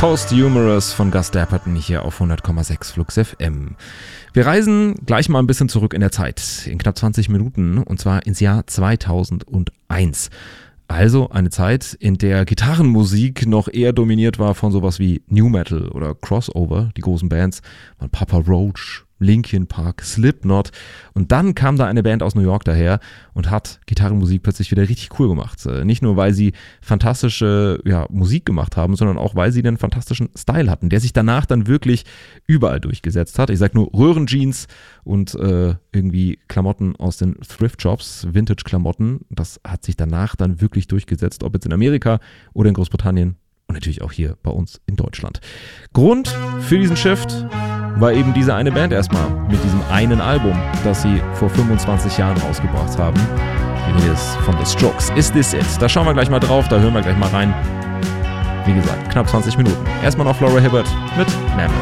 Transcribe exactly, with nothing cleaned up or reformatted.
Posthumorous von Gus Dapperton hier auf hundert Komma sechs Flux F M. Wir reisen gleich mal ein bisschen zurück in der Zeit, in knapp zwanzig Minuten, und zwar ins Jahr zweitausendeins. Also eine Zeit, in der Gitarrenmusik noch eher dominiert war von sowas wie New Metal oder Crossover, die großen Bands, von Papa Roach, Linkin Park, Slipknot, und dann kam da eine Band aus New York daher und hat Gitarrenmusik plötzlich wieder richtig cool gemacht. Nicht nur, weil sie fantastische ja, Musik gemacht haben, sondern auch, weil sie einen fantastischen Style hatten, der sich danach dann wirklich überall durchgesetzt hat. Ich sag nur Röhrenjeans und äh, irgendwie Klamotten aus den Thrift-Shops, Vintage-Klamotten. Das hat sich danach dann wirklich durchgesetzt, ob jetzt in Amerika oder in Großbritannien und natürlich auch hier bei uns in Deutschland. Grund für diesen Shift war eben diese eine Band erstmal mit diesem einen Album, das sie vor fünfundzwanzig Jahren rausgebracht haben. Hier ist von The Strokes, Is This It? Da schauen wir gleich mal drauf, da hören wir gleich mal rein. Wie gesagt, knapp zwanzig Minuten. Erstmal noch Laurel Hibbert mit Memories.